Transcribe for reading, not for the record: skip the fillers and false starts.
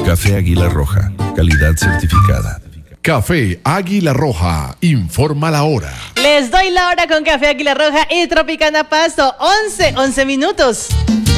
Café Águila Roja, calidad certificada. Café Águila Roja, informa la hora. Les doy la hora con Café Águila Roja y Tropicana Pasto, 11 minutos.